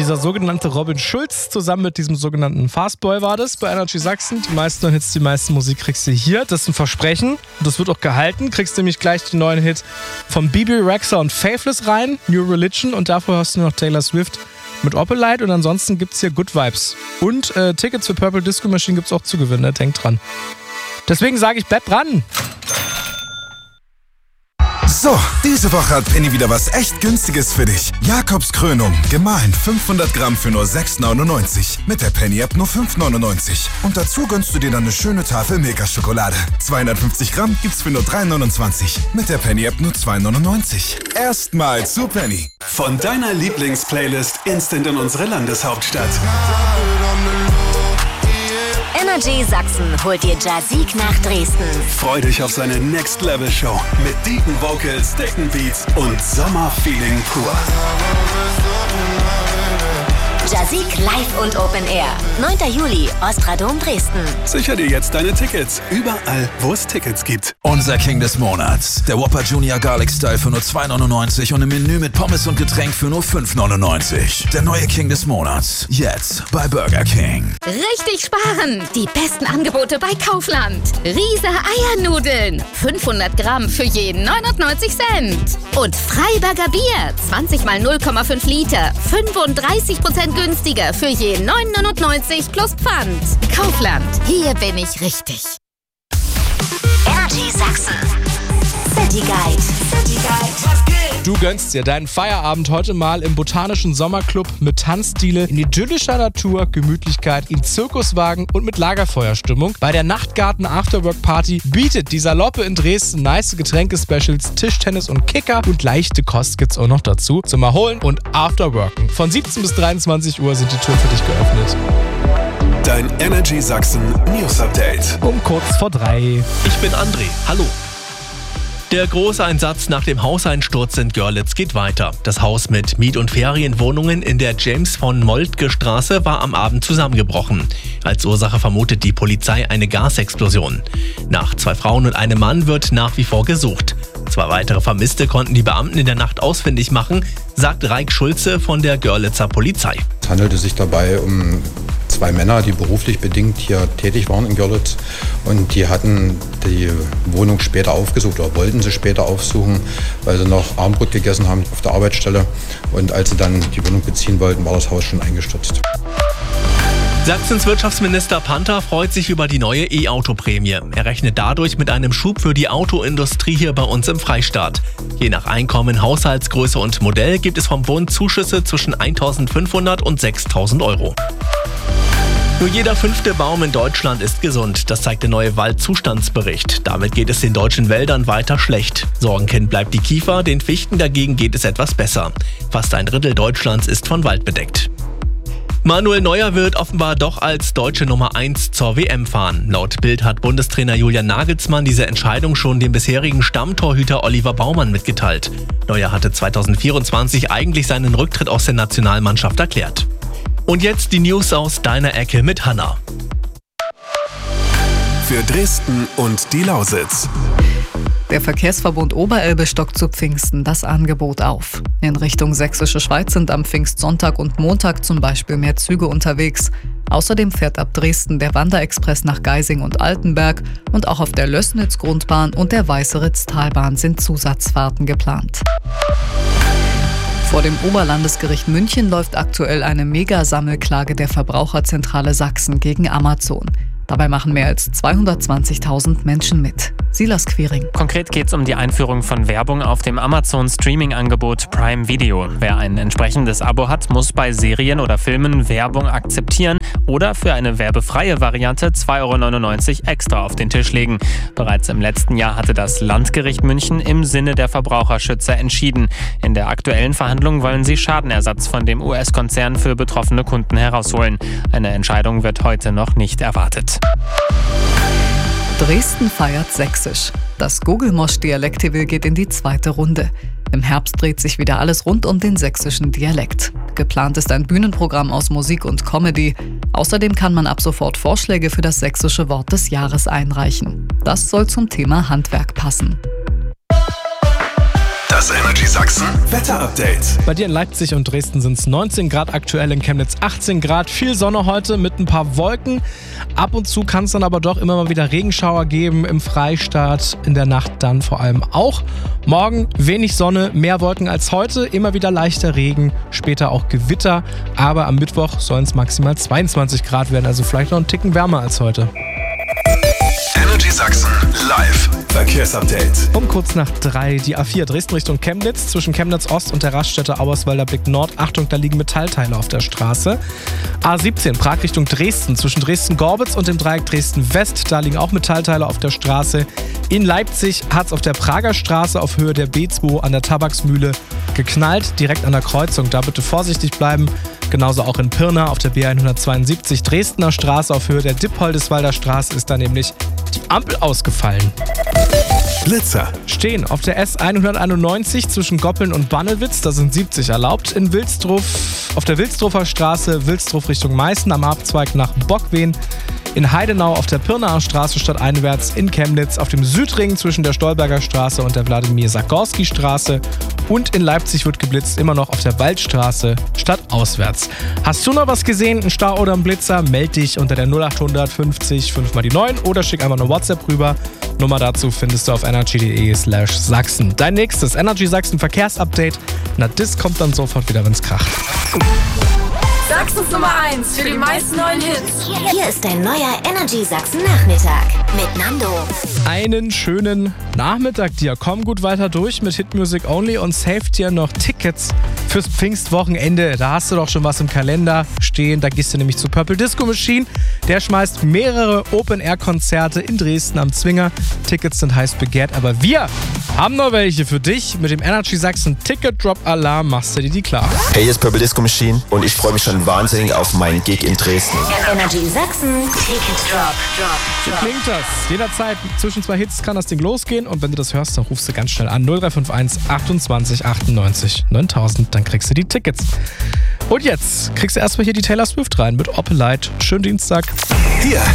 Dieser sogenannte Robin Schulz zusammen mit diesem sogenannten Fastboy war das bei Energy Sachsen. Die meisten neuen Hits, die meiste Musik kriegst du hier. Das ist ein Versprechen und das wird auch gehalten. Kriegst nämlich gleich den neuen Hit von Bibi Rexha und Faithless rein, New Religion, und davor hast du noch Taylor Swift mit Opalite, und ansonsten gibt's hier Good Vibes. Und Tickets für Purple Disco Machine gibt's auch zu gewinnen, denkt dran. Deswegen sage ich, bleib dran! So, diese Woche hat Penny wieder was echt Günstiges für dich. Jakobs Krönung, gemahlen 500 Gramm für nur 6,99. Mit der Penny-App nur 5,99. Und dazu gönnst du dir dann eine schöne Tafel Milka-Schokolade. 250 Gramm gibt's für nur 3,29. Mit der Penny-App nur 2,99. Erstmal zu Penny. Von deiner Lieblingsplaylist instant in unsere Landeshauptstadt. Energy Sachsen holt dir Jazik nach Dresden. Freu dich auf seine Next-Level-Show mit deepen Vocals, dicken Beats und Sommerfeeling pur. Jazik live und Open Air. 9. Juli, Ostradom Dresden. Sicher dir jetzt deine Tickets. Überall, wo es Tickets gibt. Unser King des Monats. Der Whopper Junior Garlic Style für nur 2,99 und ein Menü mit Pommes und Getränk für nur 5,99. Der neue King des Monats. Jetzt bei Burger King. Richtig sparen! Die besten Angebote bei Kaufland. Riese Eiernudeln. 500 Gramm für jeden 99 Cent. Und Freiberger Bier. 20 mal 0,5 Liter. 35% günstiger für je 9,99 plus Pfand. Kaufland. Hier bin ich richtig. Energy Sachsen. City Guide. City Guide. Du gönnst dir deinen Feierabend heute mal im Botanischen Sommerclub mit Tanzstile in idyllischer Natur, Gemütlichkeit, in Zirkuswagen und mit Lagerfeuerstimmung. Bei der Nachtgarten Afterwork Party bietet die Saloppe in Dresden nice Getränke-Specials, Tischtennis und Kicker, und leichte Kost gibt's auch noch dazu zum Erholen und Afterworken. Von 17 bis 23 Uhr sind die Türen für dich geöffnet. Dein Energy Sachsen News Update. Um kurz vor 3. Ich bin André. Hallo. Der große Einsatz nach dem Hauseinsturz in Görlitz geht weiter. Das Haus mit Miet- und Ferienwohnungen in der James von Moltke Straße war am Abend zusammengebrochen. Als Ursache vermutet die Polizei eine Gasexplosion. Nach 2 Frauen und einem Mann wird nach wie vor gesucht. 2 weitere Vermisste konnten die Beamten in der Nacht ausfindig machen, sagt Raik Schulze von der Görlitzer Polizei. Es handelte sich dabei um 2 Männer, die beruflich bedingt hier tätig waren in Görlitz, und die hatten die Wohnung später aufgesucht oder wollten sie später aufsuchen, weil sie noch Abendbrot gegessen haben auf der Arbeitsstelle, und als sie dann die Wohnung beziehen wollten, war das Haus schon eingestürzt. Sachsens Wirtschaftsminister Panther freut sich über die neue E-Auto-Prämie. Er rechnet dadurch mit einem Schub für die Autoindustrie hier bei uns im Freistaat. Je nach Einkommen, Haushaltsgröße und Modell gibt es vom Bund Zuschüsse zwischen 1.500 und 6.000 Euro. Nur jeder 5. Baum in Deutschland ist gesund. Das zeigt der neue Waldzustandsbericht. Damit geht es den deutschen Wäldern weiter schlecht. Sorgenkind bleibt die Kiefer, den Fichten dagegen geht es etwas besser. Fast 1/3 Deutschlands ist von Wald bedeckt. Manuel Neuer wird offenbar doch als deutsche Nummer 1 zur WM fahren. Laut Bild hat Bundestrainer Julian Nagelsmann diese Entscheidung schon dem bisherigen Stammtorhüter Oliver Baumann mitgeteilt. Neuer hatte 2024 eigentlich seinen Rücktritt aus der Nationalmannschaft erklärt. Und jetzt die News aus deiner Ecke mit Hanna. Für Dresden und die Lausitz. Der Verkehrsverbund Oberelbe stockt zu Pfingsten das Angebot auf. In Richtung Sächsische Schweiz sind am Pfingstsonntag und Montag zum Beispiel mehr Züge unterwegs. Außerdem fährt ab Dresden der Wanderexpress nach Geising und Altenberg, und auch auf der Lößnitz-Grundbahn und der Weißeritz-Talbahn sind Zusatzfahrten geplant. Vor dem Oberlandesgericht München läuft aktuell eine Megasammelklage der Verbraucherzentrale Sachsen gegen Amazon. Dabei machen mehr als 220.000 Menschen mit. Silas Quiring. Konkret geht es um die Einführung von Werbung auf dem Amazon-Streaming-Angebot Prime Video. Wer ein entsprechendes Abo hat, muss bei Serien oder Filmen Werbung akzeptieren oder für eine werbefreie Variante 2,99 € extra auf den Tisch legen. Bereits im letzten Jahr hatte das Landgericht München im Sinne der Verbraucherschützer entschieden. In der aktuellen Verhandlung wollen sie Schadenersatz von dem US-Konzern für betroffene Kunden herausholen. Eine Entscheidung wird heute noch nicht erwartet. Dresden feiert Sächsisch. Das Gugelmosch-Dialektival geht in die 2. Runde. Im Herbst dreht sich wieder alles rund um den sächsischen Dialekt. Geplant ist ein Bühnenprogramm aus Musik und Comedy. Außerdem kann man ab sofort Vorschläge für das sächsische Wort des Jahres einreichen. Das soll zum Thema Handwerk passen. Das Energy Sachsen Wetter-Update. Bei dir in Leipzig und Dresden sind es 19 Grad, aktuell in Chemnitz 18 Grad. Viel Sonne heute mit ein paar Wolken. Ab und zu kann es dann aber doch immer mal wieder Regenschauer geben im Freistaat. In der Nacht dann vor allem auch. Morgen wenig Sonne, mehr Wolken als heute. Immer wieder leichter Regen, später auch Gewitter. Aber am Mittwoch sollen es maximal 22 Grad werden. Also vielleicht noch einen Ticken wärmer als heute. Energy Sachsen live Verkehrsupdate. Um kurz nach 3 die A4 Dresden Richtung Chemnitz. Zwischen Chemnitz Ost und der Raststätte Auerswalder Blick Nord. Achtung, da liegen Metallteile auf der Straße. A17 Prag Richtung Dresden. Zwischen Dresden-Gorbitz und dem Dreieck Dresden-West. Da liegen auch Metallteile auf der Straße. In Leipzig hat es auf der Prager Straße auf Höhe der B2 an der Tabaksmühle geknallt. Direkt an der Kreuzung. Da bitte vorsichtig bleiben. Genauso auch in Pirna auf der B172 Dresdner Straße auf Höhe der Dippoldiswalder Straße ist da nämlich die Ampel ausgefallen. Blitzer Stehen auf der S191 zwischen Goppeln und Bannewitz, da sind 70 erlaubt. In Wilsdruff, auf der Wilsdruffer Straße, Wilsdruff Richtung Meißen am Abzweig nach Bockwehen. In Heidenau auf der Pirnaer Straße stadteinwärts, in Chemnitz auf dem Südring zwischen der Stolberger Straße und der Wladimir-Sakorski-Straße und in Leipzig wird geblitzt, immer noch auf der Waldstraße stadtauswärts. Hast du noch was gesehen, einen Stau oder einen Blitzer? Meld dich unter der 0800 50 5 mal die 9 oder schick einfach eine WhatsApp rüber. Nummer dazu findest du auf energy.de/Sachsen. Dein nächstes Energy Sachsen Verkehrsupdate. Na, das kommt dann sofort wieder, wenn's kracht. Sachsens Nummer 1 für die meisten neuen Hits. Hier ist dein neuer Energy Sachsen Nachmittag mit Nando. Einen schönen Nachmittag dir. Komm gut weiter durch mit Hit Music Only und save dir noch Tickets fürs Pfingstwochenende. Da hast du doch schon was im Kalender stehen. Da gehst du nämlich zu Purple Disco Machine. Der schmeißt mehrere Open-Air-Konzerte in Dresden am Zwinger. Tickets sind heiß begehrt, aber wir haben noch welche für dich. Mit dem Energy Sachsen Ticket Drop Alarm machst du dir die klar. Hey, hier ist Purple Disco Machine und ich freue mich schon wahnsinnig auf meinen Gig in Dresden. Energy Sachsen Ticket Drop. So klingt das. Jederzeit zwischen zwei Hits kann das Ding losgehen und wenn du das hörst, dann rufst du ganz schnell an 0351 28 98 9000, dann kriegst du die Tickets. Und jetzt kriegst du erstmal hier die Taylor Swift rein mit Opelite. Schönen Dienstag. Hier